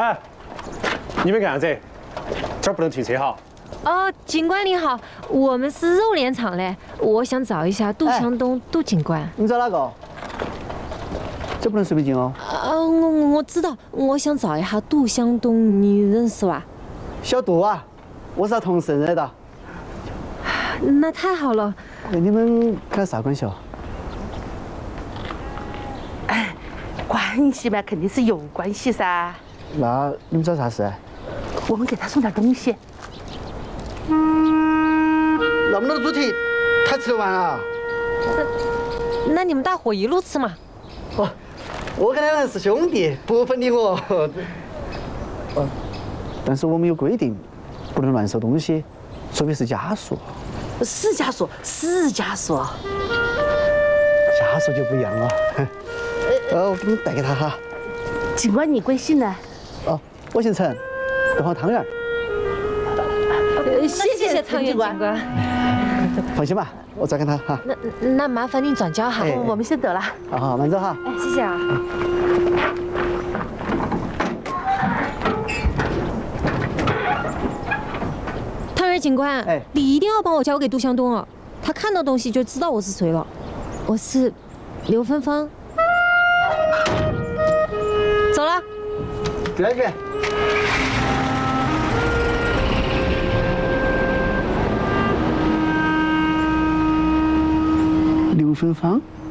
哎，你们干啥子？这儿不能停车哈。 哦，警官你好，我们是肉联厂嘞，我想找一下杜湘东杜警官。 你找哪个？这不能随便进哦。 我知道，我想找一下杜湘东，你认识吧？ 小杜啊，我是他同事认得的。 那太好了。 你们跟他啥关系哦？ 哎，关系嘛，肯定是有关系噻。 那你们找啥事？ 我们给他送点东西。 那么多的猪蹄，他吃得完啊？ 那你们大伙一路吃嘛。 哦，我跟他们是兄弟，不分你我。但是我们有规定，不能乱收东西，除非是家属。 是家属，是家属。 家属就不一样了。我给你带给他哈。 警官，你贵姓呢？ 哦，我姓陈，要碗汤圆。 谢谢汤圆警官。 放心吧，我照看他哈。 那麻烦您转交哈， 我们先走了。 好，慢走哈。 哎，谢谢啊。汤圆警官，你一定要帮我交给杜湘东哦，他看到东西就知道我是谁了。我是刘芬芳。走了。 这边。刘芬芳。